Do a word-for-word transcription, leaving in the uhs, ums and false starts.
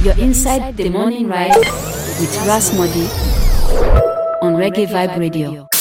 You're inside the morning ride with Ras Modi on Reggae Vibe Radio.